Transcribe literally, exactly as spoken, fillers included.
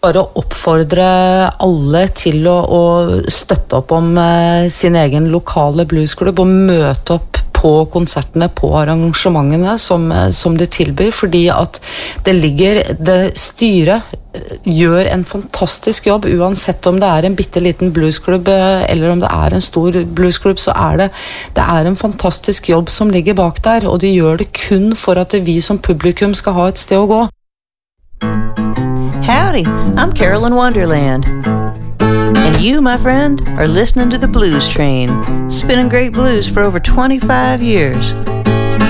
bare oppfordre alle til å, å støtte opp om eh, sin egen lokale bluesklubb og møte opp på konsertene, på arrangementene som, som de tilbyr, fordi at det ligger, det styret gjør en fantastisk jobb, uansett om det er en bitteliten bluesklubb eller om det er en stor bluesklubb, så er det, det er en fantastisk jobb som ligger bak der, og de gjør det kun for at vi som publikum skal ha et sted å gå. Howdy, I'm Carolyn Wonderland. And you, my friend, are listening to the Blues Train, spinning great blues for over twenty-five years.